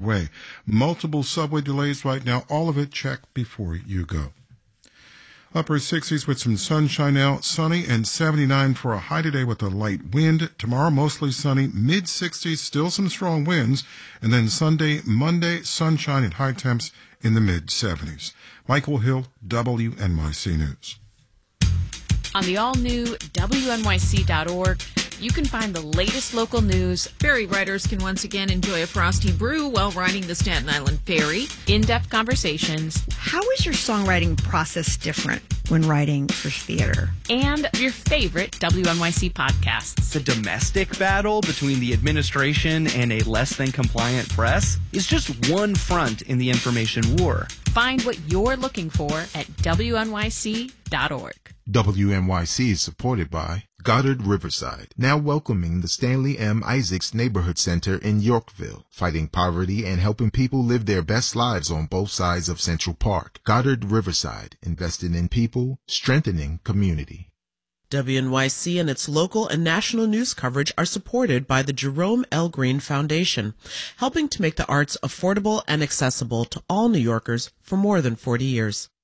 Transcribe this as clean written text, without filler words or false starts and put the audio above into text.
way. Multiple subway delays right now. All of it check before you go. Upper 60s with some sunshine out, sunny and 79 for a high today with a light wind. Tomorrow mostly sunny, mid 60s, still some strong winds. And then Sunday, Monday, sunshine and high temps in the mid 70s. Michael Hill, WNYC News. On the all-new WNYC.org, you can find the latest local news. Ferry riders can once again enjoy a frosty brew while riding the Staten Island Ferry. In-depth conversations. How is your songwriting process different when writing for theater? And your favorite WNYC podcasts. The domestic battle between the administration and a less than compliant press is just one front in the information war. Find what you're looking for at WNYC.org. WNYC is supported by Goddard Riverside, now welcoming the Stanley M. Isaacs Neighborhood Center in Yorkville, fighting poverty and helping people live their best lives on both sides of Central Park. Goddard Riverside, invested in people, strengthening community. WNYC and its local and national news coverage are supported by the Jerome L. Green Foundation, helping to make the arts affordable and accessible to all New Yorkers for more than 40 years.